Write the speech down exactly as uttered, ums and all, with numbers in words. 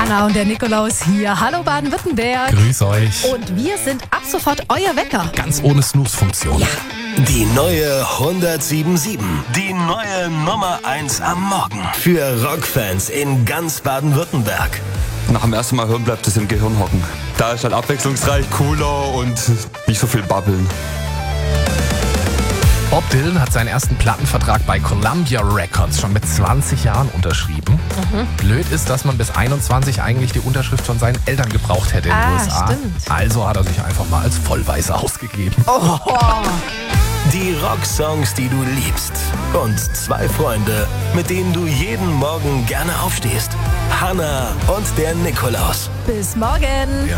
Hanna und der Nikolaus hier. Hallo Baden-Württemberg. Grüß euch. Und wir sind ab sofort euer Wecker. Ganz ohne Snooze-Funktion. Ja. Die neue hundertsieben Komma sieben. Die neue Nummer eins am Morgen. Für Rockfans in ganz Baden-Württemberg. Nach dem ersten Mal hören bleibt es im Gehirn hocken. Da ist halt abwechslungsreich, cooler und nicht so viel babbeln. Bob Dylan hat seinen ersten Plattenvertrag bei Columbia Records schon mit zwanzig Jahren unterschrieben. Mhm. Blöd ist, dass man bis einundzwanzig eigentlich die Unterschrift von seinen Eltern gebraucht hätte in den Ah, U S A. stimmt. Also hat er sich einfach mal als Vollweise ausgegeben. Oh. Die Rocksongs, die du liebst. Und zwei Freunde, mit denen du jeden Morgen gerne aufstehst. Hanna und der Nikolaus. Bis morgen. Ja.